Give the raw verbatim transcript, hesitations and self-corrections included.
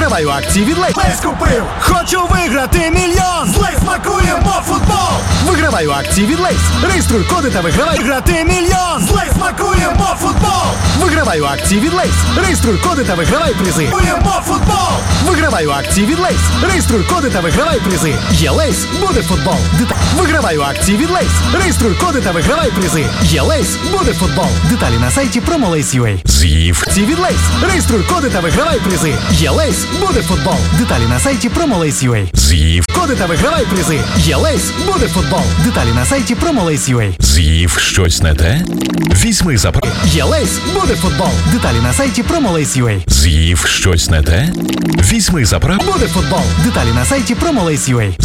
Виграваю акції від Лейс. Лейс купив, хочу виграти мільйон. З Лейс смакуємо футбол. Виграваю акції від Лейс. Реєструй коди та вигравай. Виграти мільйон. З Лейс смакуємо футбол. Виграваю акції від Лейс. Реєструй коди та вигравай призи. Смакуємо футбол. Виграваю акції від Лейс. Реєструй коди та вигравай призи. Є Лейс, буде футбол. Деталі. Виграваю акції від Лейс. Реєструй коди та вигравай призи. Є Лейс, буде футбол. Деталі на сайті Promolace.ua. З'їв. Акції від Лейс. Реєструй коди та вигравай призи. Є Лейс, буде футбол. Деталі на сайті Promolace.ua. З'їв. Коди та вигравай призи. Є Лейс, буде футбол. Деталі на сайті Promolace.ua. З'їв щось не те? Візьми за пра... Є Лейс, буде футбол. Деталі на сайті Promolace.ua. З'їв щось не те? Візьми за пра... Буде футбол. Деталі на сайті Promolace.ua.